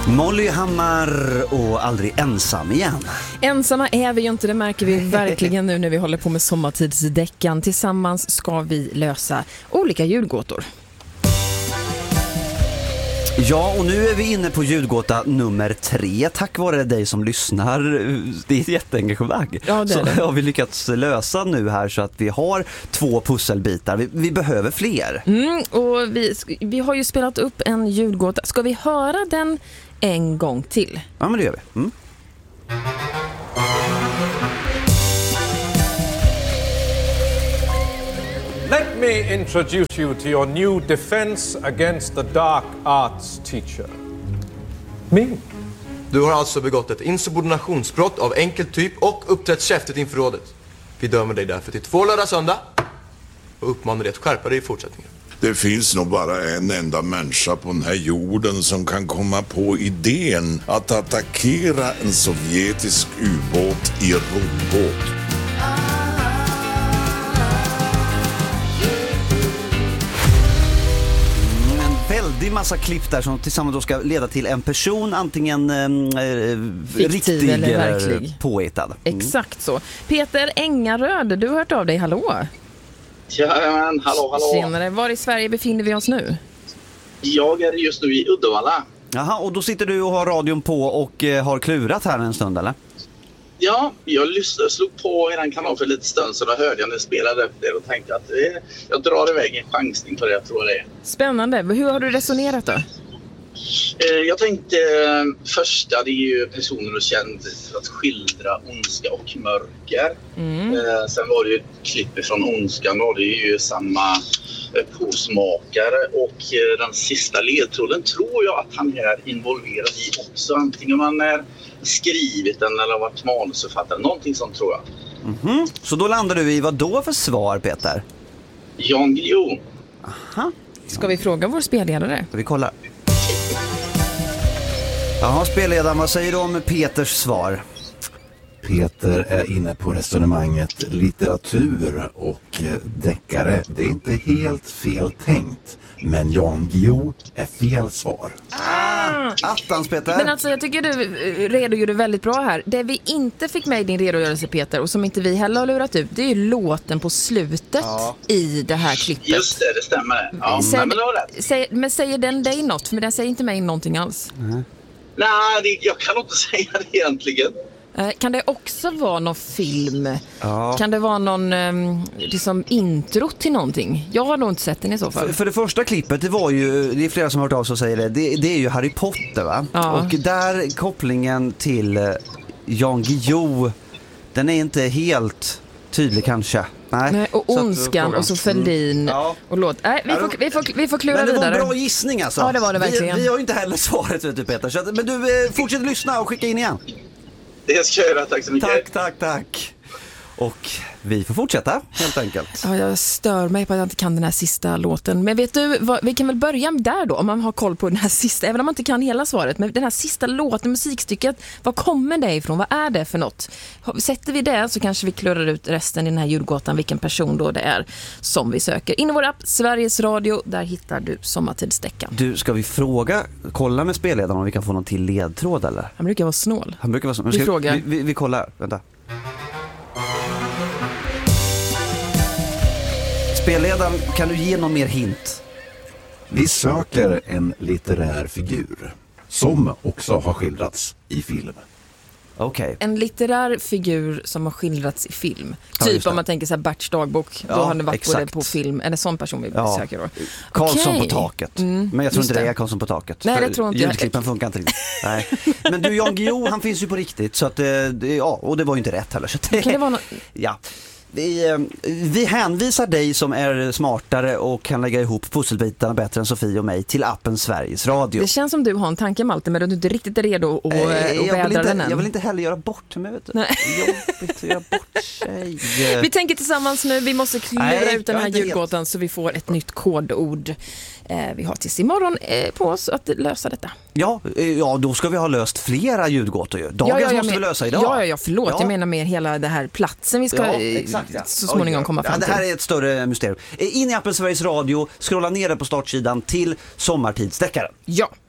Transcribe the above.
Molly Hammar och Aldrig ensam igen. Ensamma är vi ju inte, det märker vi verkligen nu när vi håller på med sommartidsdäckan. Tillsammans ska vi lösa olika ljudgåtor. Ja, och nu är vi inne på ljudgåta nummer 3. Tack vare dig som lyssnar. Det är ett jätteengagemang. Ja, det är det. Så har vi lyckats lösa nu här så att vi har 2 pusselbitar. Vi behöver fler. Och vi har ju spelat upp en ljudgåta. Ska vi höra den en gång till? Ja, men det gör vi. Let me introduce you to your new defense against the dark arts teacher. Me. Du har alltså begått ett insubordinationsbrott av enkel typ och uppträtt käftigt inför rådet. Vi dömer dig därför till 2 lördag-söndag och uppmanar dig att skärpa dig i fortsättningen. Det finns nog bara en enda människa på den här jorden som kan komma på idén att attackera en sovjetisk ubåt i roddbåt. Väldigt massa klipp där som tillsammans då ska leda till en person, antingen riktig eller verklig, påhittad. Exakt så. Peter Engaröd, du har hört av dig, hallå? Ja, men hallå. Tjenare, var i Sverige befinner vi oss nu? Jag är just nu i Uddevalla. Jaha, och då sitter du och har radion på och har klurat här en stund, eller? Ja, jag slog på i den kanalen för lite stund så då hörde jag när jag spelade upp det och tänkte att jag drar iväg en chansning på det, jag tror det är. Spännande. Hur har du resonerat då? Jag tänkte första, det är ju personer och känd för att skildra ondska och mörker. Sen var det ju ett klipp från ondskan och det är ju samma påsmakare och den sista ledtråden tror jag att han är involverad i också. Antingen man är skrivit den eller varit manusförfattare, någonting sånt tror jag. Så då landar du i vad då för svar, Peter? Jan Guillou. Aha. Ska vi fråga vår spelledare? Vi kollar. Jaha, spelledaren, vad säger du om Peters svar? Peter är inne på resonemanget litteratur och deckare. Det är inte helt fel tänkt, men Jan Guillou är fel svar. Attans, Peter. Men alltså jag tycker du redogjorde väldigt bra här. Det vi inte fick med i din redogörelse, Peter, och som inte vi heller har lurat ut, det är ju låten på slutet i det här klippet. Just det stämmer. Ja, men det var rätt. Men säger den dig något? För den säger inte mig någonting alls. Nej, jag kan inte säga det egentligen. Kan det också vara någon film? Ja. Kan det vara någon liksom intro till någonting? Jag har nog inte sett den i så fall. För det första klippet, det var ju, det är flera som har hört av sig och säger det är ju Harry Potter, va? Ja. Och där kopplingen till Jan Guillou, den är inte helt tydlig kanske. Nej, och ondskan och så Fälldin och låt. Vi får klura vidare. Men det var en bra gissning alltså. Ja, det var det verkligen. Vi har ju inte heller svaret, vet du, Peter. Så men du fortsätter lyssna och skicka in igen. Det ska jag göra, tack så mycket. Tack. Och vi får fortsätta, helt enkelt. Ja, jag stör mig på att jag inte kan den här sista låten. Men vet du, vi kan väl börja där då, om man har koll på den här sista, även om man inte kan hela svaret. Men den här sista låten, musikstycket, vad kommer det ifrån? Vad är det för något? Sätter vi det så kanske vi klurar ut resten i den här ljudgåtan, vilken person då det är som vi söker. In i vår app, Sveriges Radio, där hittar du sommartidsdäckan. Du, ska vi kolla med spelledaren om vi kan få någon till ledtråd, eller? Han brukar vara snål. Vi frågar. Vi kollar, vänta. Spelledaren, kan du ge någon mer hint? Vi söker en litterär figur som också har skildrats i film. Okej. En litterär figur som har skildrats i film. Ja, typ om man tänker så här Berts dagbok, då har det varit både på film. Är det sån person vi söker då? Karlsson på taket. Men jag tror inte det är Karlsson på taket. Nej, det tror inte jag. Ljudklippen funkar inte riktigt. Nej. Men du, Jan Guillou, han finns ju på riktigt. Så att, och det var ju inte rätt heller. Så att, kan det vara ja. Vi hänvisar dig som är smartare och kan lägga ihop pusselbitarna bättre än Sofie och mig till appen Sveriges Radio. Det känns som du har en tanke, Malte, men du inte riktigt är redo att vädra den än. Jag vill inte heller göra bort mig, vet du. Jobbigt att göra bort sig. Vi tänker tillsammans nu, vi måste klura ut den här ljudgåtan så vi får ett nytt kodord. Vi har tills imorgon på oss att lösa detta. Ja, då ska vi ha löst flera ljudgåtor ju. Dagens måste vi lösa idag. Ja, förlåt. Ja. Jag menar med hela det här platsen vi ska så småningom komma fram till. Det här är ett större mysterium. In i appen Sveriges Radio, scrolla ner på startsidan till sommartidsdäckaren. Ja.